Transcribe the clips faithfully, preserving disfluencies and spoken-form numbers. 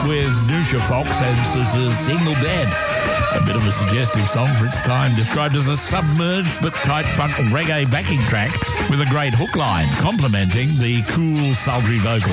with Nusha Fox and Single Bed. A bit of a suggestive song for its time, described as a submerged but tight funk reggae backing track with a great hook line, complementing the cool, sultry vocal.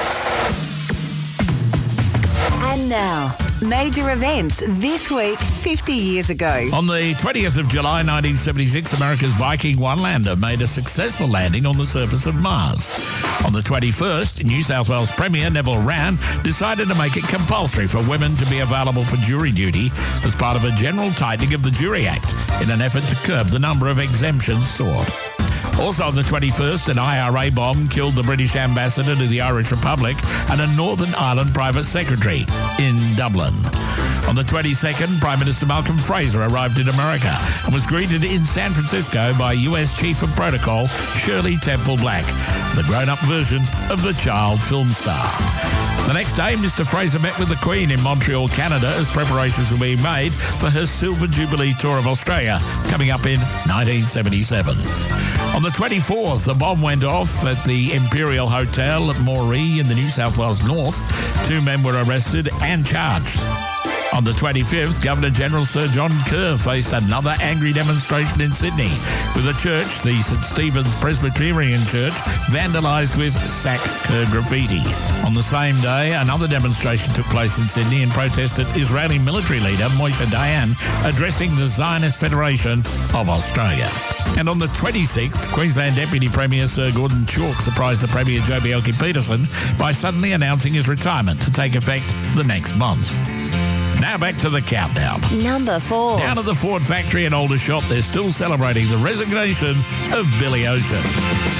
And now, major events this week fifty years ago. On the twentieth of July nineteen seventy-six, America's Viking one lander made a successful landing on the surface of Mars. On the twenty-first, New South Wales Premier Neville Wran decided to make it compulsory for women to be available for jury duty as part of a general tightening of the Jury Act in an effort to curb the number of exemptions sought. Also on the twenty-first, an I R A bomb killed the British ambassador to the Irish Republic and a Northern Ireland private secretary in Dublin. On the twenty-second, Prime Minister Malcolm Fraser arrived in America and was greeted in San Francisco by U S Chief of Protocol Shirley Temple Black, the grown-up version of the child film star. The next day, Mister Fraser met with the Queen in Montreal, Canada, as preparations were being made for her Silver Jubilee tour of Australia, coming up in nineteen seventy-seven. On the twenty-fourth, a bomb went off at the Imperial Hotel at Moree in the New South Wales North. Two men were arrested and charged. On the twenty-fifth, Governor-General Sir John Kerr faced another angry demonstration in Sydney, with a church, the St Stephen's Presbyterian Church, vandalised with Sack Kerr graffiti. On the same day, another demonstration took place in Sydney in protest at Israeli military leader Moshe Dayan addressing the Zionist Federation of Australia. And on the twenty-sixth, Queensland Deputy Premier Sir Gordon Chalk surprised the Premier Joh Bjelke-Petersen by suddenly announcing his retirement to take effect the next month. Now back to the countdown. Number four. Down at the Ford factory in Aldershot, they're still celebrating the resignation of Billy Ocean.